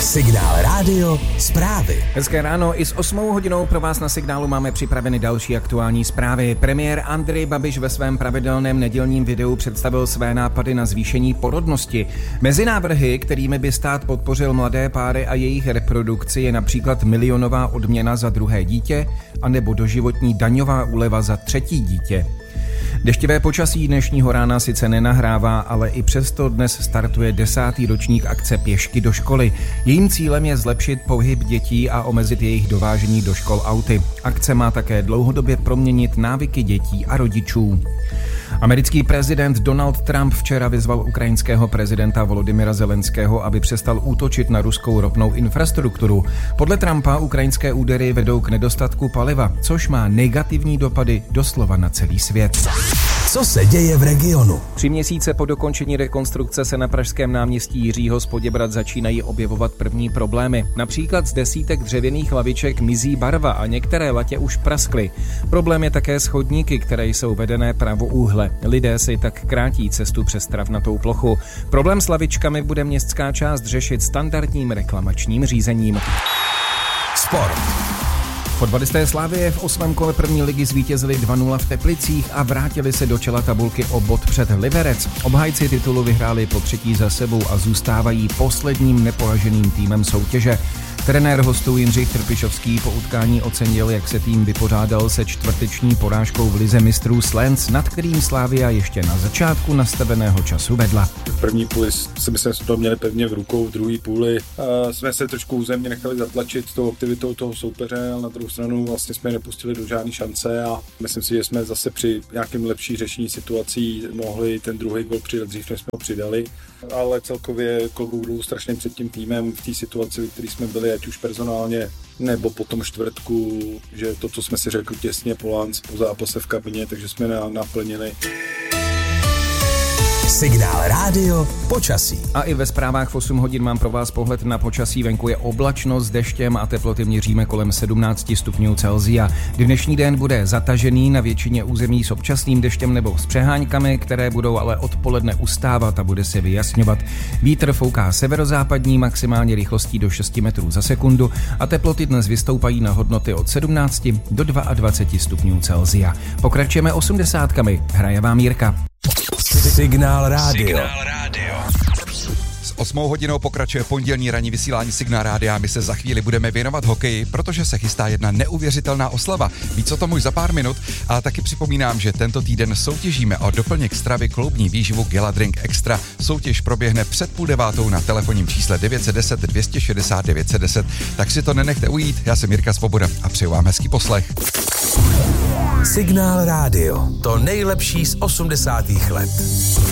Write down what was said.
Signál rádio, zprávy. Hezké ráno, i s 8 hodinou pro vás na Signálu máme připraveny další aktuální zprávy. Premiér Andrej Babiš ve svém pravidelném nedělním videu představil své nápady na zvýšení porodnosti. Mezi návrhy, kterými by stát podpořil mladé páry a jejich reprodukci, je například milionová odměna za druhé dítě anebo doživotní daňová úleva za třetí dítě. Deštivé počasí dnešního rána sice nenahrává, ale i přesto dnes startuje 10. ročník akce Pěšky do školy. Jejím cílem je zlepšit pohyb dětí a omezit jejich dovážení do škol auty. Akce má také dlouhodobě proměnit návyky dětí a rodičů. Americký prezident Donald Trump včera vyzval ukrajinského prezidenta Volodymyra Zelenského, aby přestal útočit na ruskou ropnou infrastrukturu. Podle Trumpa ukrajinské údery vedou k nedostatku paliva, což má negativní dopady doslova na celý svět. Co se děje v regionu? 3 měsíce po dokončení rekonstrukce se na pražském náměstí Jiřího z Poděbrad začínají objevovat první problémy. Například z desítek dřevěných laviček mizí barva a některé latě už praskly. Problém je také s chodníky, které jsou vedené pravoúhle. Lidé si tak krátí cestu přes travnatou plochu. Problém s lavičkami bude městská část řešit standardním reklamačním řízením. Sport. Fotbalisté Slavie v 8. kole první ligy zvítězili 2-0 v Teplicích a vrátili se do čela tabulky o bod před Liberec. Obhájci titulu vyhráli po třetí za sebou a zůstávají posledním neporaženým týmem soutěže. Trenér hostů Jindřich Trpišovský po utkání ocenil, jak se tým vypořádal se čtvrteční porážkou v lize mistrů s Lens, nad kterým Slavia ještě na začátku nastaveného času vedla. V první půli si myslím, že jsme to měli pevně v rukou, v druhé půli jsme se trošku územně nechali zatlačit tou aktivitou toho soupeře, ale na druhou stranu vlastně jsme nepustili do žádné šance a myslím si, že jsme zase při nějakém lepší řešení situací mohli ten druhý gol přidat dřív, než jsme ho přidali. Ale celkově klobouk dolů strašně před tím týmem v té situaci, v které jsme byli, ať už personálně nebo po tom čtvrtku, že to, co jsme si řekli těsně po zápase v kabině, takže jsme naplnili. Signál rádio, počasí. A i ve zprávách v 8 hodin mám pro vás pohled na počasí. Venku je oblačno s deštěm a teploty měříme kolem 17 stupňů Celsia. Dnešní den bude zatažený na většině území s občasným deštěm nebo s přeháňkami, které budou ale odpoledne ustávat a bude se vyjasňovat. Vítr fouká severozápadní, maximálně rychlostí do 6 metrů za sekundu a teploty dnes vystoupají na hodnoty od 17 do 22 stupňů Celsia. Pokračujeme 80kami. Hraje vám Jirka. Signál rádio. S 8 hodinou pokračuje pondělní ranní vysílání Signál rádia. My se za chvíli budeme věnovat hokeji, protože se chystá jedna neuvěřitelná oslava. Víc o tom už za pár minut, a taky připomínám, že tento týden soutěžíme o doplněk stravy kloubní výživu Geladrink Extra. Soutěž proběhne před 8:30 na telefonním čísle 910 260 910. Tak si to nenechte ujít. Já jsem Jirka Svoboda a přeju vám hezký poslech. Signál rádio. To nejlepší z 80. let.